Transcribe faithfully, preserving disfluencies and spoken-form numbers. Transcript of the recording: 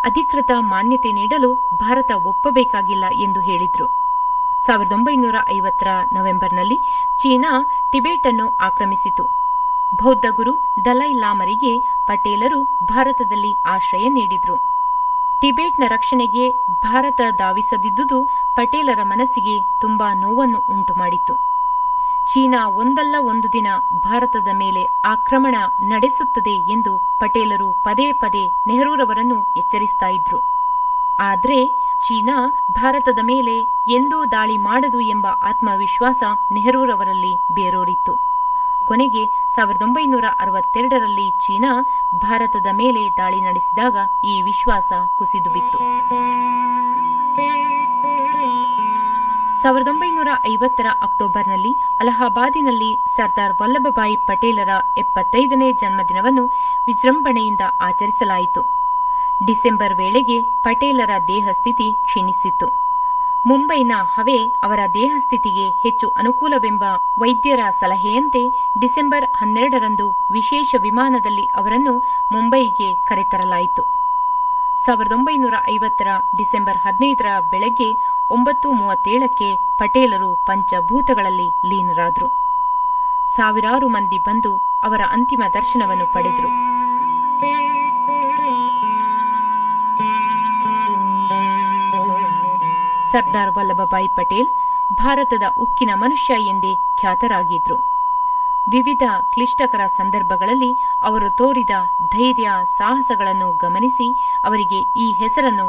ಅಧಿಕೃತ ಮಾನ್ಯತೆ ನೀಡಲು ಭಾರತ ಒಪ್ಪಬೇಕಾಗಿಲ್ಲ ಎಂದು ಹೇಳಿದ್ರು. ಸಾವಿರದ ಒಂಬೈನೂರ ಐವತ್ತರ ನವೆಂಬರ್ನಲ್ಲಿ ಚೀನಾ ಟಿಬೆಟ್ ಅನ್ನು ಆಕ್ರಮಿಸಿತು. ಬೌದ್ಧ ಗುರು ದಲೈ ಲಾಮರಿಗೆ ಪಟೇಲರು ಭಾರತದಲ್ಲಿ ಆಶ್ರಯ ನೀಡಿದ್ರು. ಟಿಬೆಟ್ನ ರಕ್ಷಣೆಗೆ ಭಾರತ ಧಾವಿಸದಿದ್ದುದು ಪಟೇಲರ ಮನಸ್ಸಿಗೆ ತುಂಬಾ ನೋವನ್ನು ಉಂಟುಮಾಡಿತು. ಚೀನಾ ಒಂದಲ್ಲ ಒಂದು ದಿನ ಭಾರತದ ಮೇಲೆ ಆಕ್ರಮಣ ನಡೆಸುತ್ತದೆ ಎಂದು ಪಟೇಲರು ಪದೇ ಪದೇ ನೆಹರೂರವರನ್ನು ಎಚ್ಚರಿಸ್ತಾ ಇದ್ರು. ಆದ್ರೆ ಚೀನಾ ಭಾರತದ ಮೇಲೆ ಎಂದೂ ದಾಳಿ ಮಾಡದು ಎಂಬ ಆತ್ಮವಿಶ್ವಾಸ ನೆಹರೂರವರಲ್ಲಿ ಬೇರೂರಿತ್ತು. ಕೊನೆಗೆ ಸಾವಿರದ ಒಂಬೈನೂರ ಅರವತ್ತೆರಡರಲ್ಲಿ ಚೀನಾ ಭಾರತದ ಮೇಲೆ ದಾಳಿ ನಡೆಸಿದಾಗ ಈ ವಿಶ್ವಾಸ ಕುಸಿದು ಬಿತ್ತು. ಸಾವಿರದ ಒಂಬೈನೂರ ಐವತ್ತರ ಅಕ್ಟೋಬರ್ನಲ್ಲಿ ಅಲಹಾಬಾದಿನಲ್ಲಿ ಸರ್ದಾರ್ ವಲ್ಲಭಭಾಯಿ ಪಟೇಲರ ಎಪ್ಪತ್ತೈದನೇ ಜನ್ಮದಿನವನ್ನು ವಿಜೃಂಭಣೆಯಿಂದ ಆಚರಿಸಲಾಯಿತು. ಡಿಸೆಂಬರ್ ವೇಳೆಗೆ ಪಟೇಲರ ದೇಹಸ್ಥಿತಿ ಕ್ಷೀಣಿಸಿತ್ತು. ಮುಂಬೈನ ಹವೆ ಅವರ ದೇಹಸ್ಥಿತಿಗೆ ಹೆಚ್ಚು ಅನುಕೂಲವೆಂಬ ವೈದ್ಯರ ಸಲಹೆಯಂತೆ ಡಿಸೆಂಬರ್ ಹನ್ನೆರಡರಂದು ವಿಶೇಷ ವಿಮಾನದಲ್ಲಿ ಅವರನ್ನು ಮುಂಬೈಗೆ ಕರೆತರಲಾಯಿತು. ಸಾವಿರದ ಒಂಬೈನೂರ ಐವತ್ತರ ಡಿಸೆಂಬರ್ ಹದಿನೈದರ ಬೆಳಗ್ಗೆ ಒಂಬತ್ತು ಮೂವತ್ತೇಳಕ್ಕೆ ಪಟೇಲರು ಪಂಚಭೂತಗಳಲ್ಲಿ ಲೀನರಾದರು. ಸಾವಿರಾರು ಮಂದಿ ಬಂದು ಅವರ ಅಂತಿಮ ದರ್ಶನವನ್ನು ಪಡೆದರು. ಸರ್ದಾರ್ ವಲ್ಲಭಭಾಯಿ ಪಟೇಲ್ ಭಾರತದ ಉಕ್ಕಿನ ಮನುಷ್ಯ ಎಂದೇ ಖ್ಯಾತರಾಗಿದ್ರು. ವಿವಿಧ ಕ್ಲಿಷ್ಟಕರ ಸಂದರ್ಭಗಳಲ್ಲಿ ಅವರು ತೋರಿದ ಧೈರ್ಯ ಸಾಹಸಗಳನ್ನು ಗಮನಿಸಿ ಅವರಿಗೆ ಈ ಹೆಸರನ್ನು